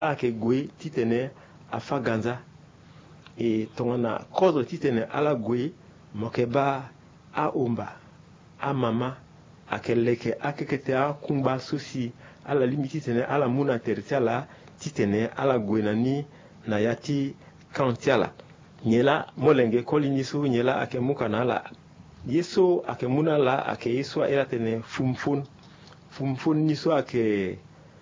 ake gwe titene afa ganza e tongana kodo titene ala gwe mokeba a omba a mama akeleke akekete a kumba susi ala limiti tene ala muna tertiala titene ala gwe nani na yati kantiala nyela molenge kolinisu nyela ake muka na ala yeso ake muna la ake yeso era tene fumfun niso ake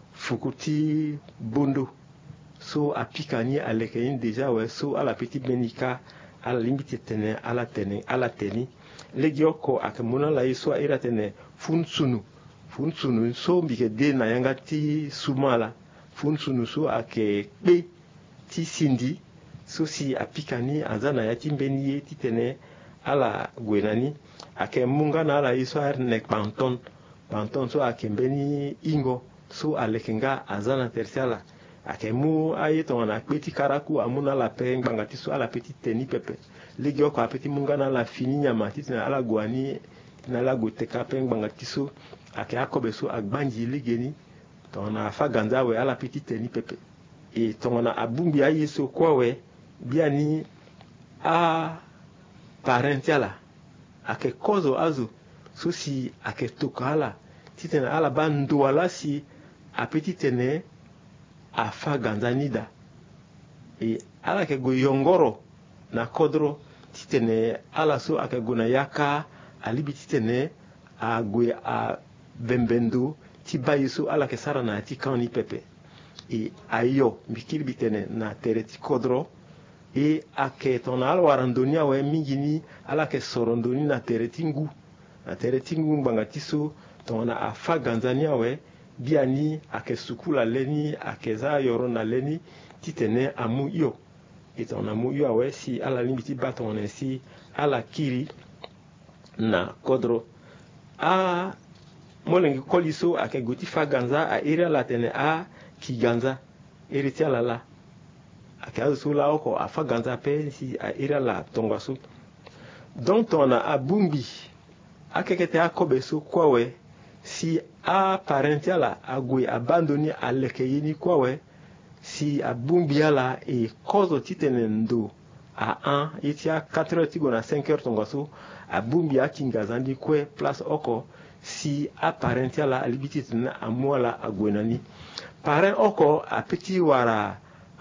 fukuti bondo so apikani aleke in deja we so ala petit benika ala limiti tene ala teni legioko ake muna la yeso era tene funsunu so mbike de na yanga ti sumala funsunu so ake pe ti sindi so si apikani azana ya timbeni ye titene ala gwenani ake munga na ala yeso erne panton so ake mbeni ingo so alekenga azana tertiala ake mu ayeto na peti karaku amuna la pe ngangati so ala peti teni pepe legi oko apeti munga na la fini nyama titene ala gwani na la goteka pe ngangati so ake akobe so agbanji legeni to na fa ganza we ala peti teni pepe e to na abumbi ayeso kwa we biani a parentiala ake kozo azo so si ake tokala titene ala bando wala si apeti tene afa ganzanida e ala ke go yongoro na kodro titene ala so ake go na yaka alibi titene a go a bembendo tiba yeso ala ke sara na ti kani pepe e ayo mikiri bitene na tereti kodro e ake tona ala warandonia we mingini ala ke sorondoni na teretingu mbangati so tona afa ganzania we biani ake sukula leni ake za yoro na leni titene amu yo itona mu yo we si ala limiti batone si ala kiri na kodro a molengi koliso ake goti fa ganza a ira la tene a ki ganza eritia la ake azu la oko afa ganza pe si a ira la tongaso donc tona abumbi akekete akobe so kwawe si a parentiala agwe abandoni aleke yini kwawe si abumbi ala e kozo titene ndo a 1 itia 4 tigo na 5 heures tongaso abumbi akingazandi kwe place oko si a parentiala alibiti tene amuala agwenani parent oko apeti wara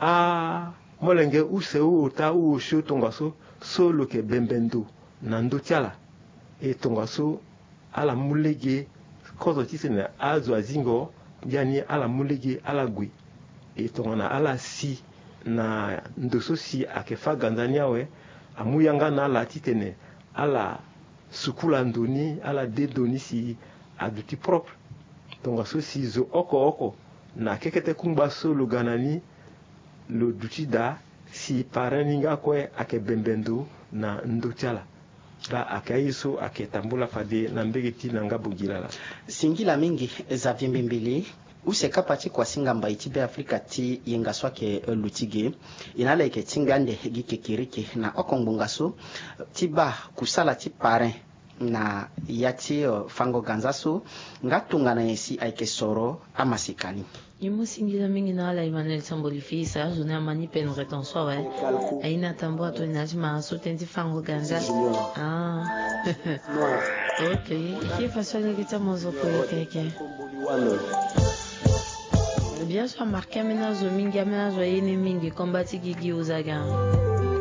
a molenge useu uta ushu tongaso solo ke bembendo nando tiala e tongaso ala mulege kozo titene azo azingo yani ala mulege ala gwe e tongana ala si na ndoso si akefa ganzania we amuyanga na ala titene ala sukula ndoni ala de doni si aduti propre tongaso si zo oko na kekete kumba solo ganani lo dutida si paraninga kwe ake bembendo na ndotiala ba akaiso aketambula fade na mbegeti na ngabugilala singila mingi za vimbimbili useka pati kwa singa mba itibe Afrika ti yenga swake lutige inala ike tingande gike kirike na okongbungaso tiba kusala ti parrain na yati fango ganzaso ngatunga na yesi aike soro amasikani Imusingila mingi na ala Emmanuel Sambolifisa journée amani pen retention ouais aina tambo atonaji ma sotendi fango ganza ok qui façon le kita mozo poeteke bien sûr marqué ménage mingi ménage yene mingi combattre gigi uzaga